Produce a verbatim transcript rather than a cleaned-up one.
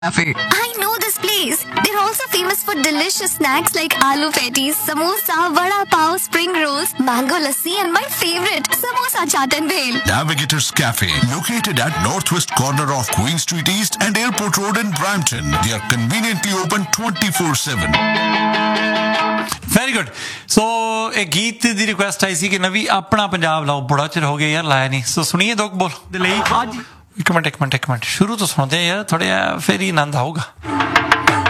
Cafe. I know this place. They're also famous for delicious snacks like aloo patties, samosa, vada pav, spring rolls, mango lassi, and my favorite, samosa chaat and bhel. Navigators Cafe, located at northwest corner of Queen Street East and Airport Road in Brampton. They are conveniently open twenty-four seven. Very good so ਇਹ ਗੀਤ ਦੀ request ਆਈ ਸੀ ਕਿ ਨਵੀਂ ਆਪਣਾ ਪੰਜਾਬ ਲਾਓ ਬੜਾ ਚਿਰ ਹੋ ਗਿਆ ਯਾਰ ਲਾਇਆ ਨਹੀਂ ਸੋ ਸੁਣੀਏ ਦੋ ਬੋਲ ਦੇ ਲਈ ਅੱਜ ਇੱਕ ਮਿੰਟ ਇੱਕ ਮਿੰਟ ਇੱਕ ਮਿੰਟ ਸ਼ੁਰੂ ਤੋਂ ਸੁਣਦੇ ਯਾਰ ਥੋੜ੍ਹਾ ਫਿਰ ਹੀ ਆਨੰਦ ਆਊਗਾ